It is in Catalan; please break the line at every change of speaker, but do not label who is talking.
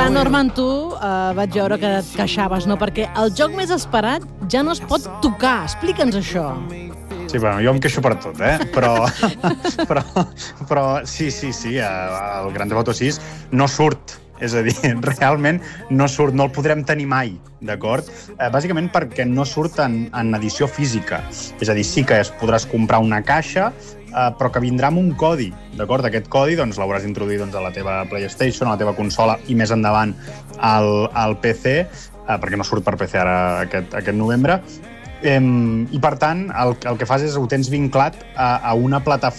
Norman, tu vaig veure que et queixaves, no? Perquè el joc més esperat ja no es pot tocar. Explica'ns això.
Sí, bueno, jo em queixo per tot, però sí, el Grand Theft Auto 6 no surt. És a dir, realment no surt, no el podrem tenir mai, d'acord? Bàsicament perquè no surt en edició física. És a dir, sí que es podràs comprar una caixa, però que vindrà amb un codi, d'acord? Aquest codi l'hauràs introduït a la teva PlayStation, a la teva consola i més endavant al PC, perquè no surt per PC ara aquest novembre. I per tant, el que fas és ho tens vinclat a una plataforma